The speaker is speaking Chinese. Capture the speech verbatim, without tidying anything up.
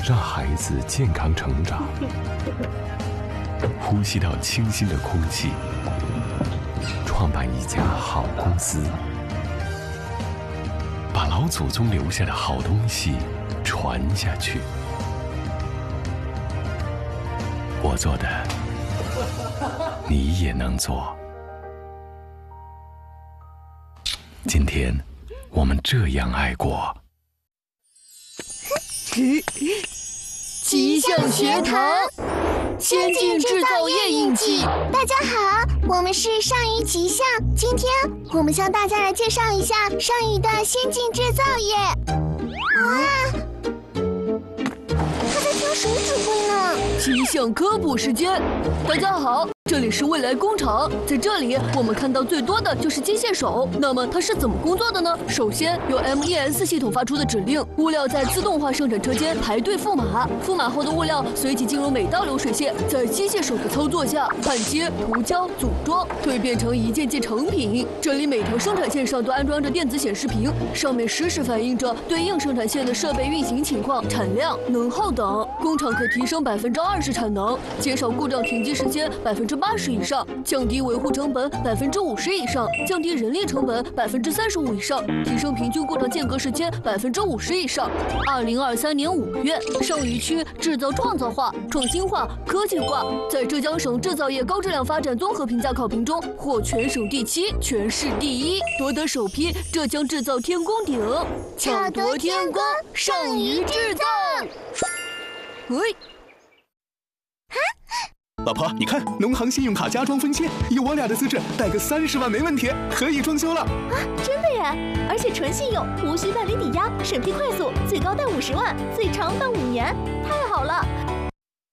让孩子健康成长，呼吸到清新的空气，创办一家好公司，把老祖宗留下的好东西传下去。我做的，你也能做。今天，我们这样爱过。 吉祥学堂，先进制造业印记。 大家好，我们是上虞吉祥。今天我们向大家来介绍一下上虞的先进制造业。哇，他在听谁指挥呢？ 吉祥科普时间，大家好。这里是未来工厂，在这里我们看到最多的就是机械手。那么它是怎么工作的呢？首先由 M E S 系统发出的指令，物料在自动化生产车间排队覆码，覆码后的物料随即进入每道流水线，在机械手的操作下焊接、涂胶、组装，蜕变成一件件成品。这里每条生产线上都安装着电子显示屏，上面实时反映着对应生产线的设备运行情况、产量、能耗等。工厂可提升百分之二十产能，减少故障停机时间百分之八十以上，降低维护成本百分之五十以上，降低人力成本百分之三十五以上，提升平均故障间隔时间百分之五十以上。二零二三年五月，上虞区制造创造化、创新化、科技化，在浙江省制造业高质量发展综合评价考评中获全省第七、全市第一，夺得首批浙江制造天宫鼎， 巧夺天工，上虞制造。 喂。 老婆，你看，农行信用卡家装分期，以我俩的资质，贷个三十万没问题，可以装修了。 啊，真的耶！而且纯信用，无需办理抵押，审批快速，最高贷五十万，最长办五年，太好了！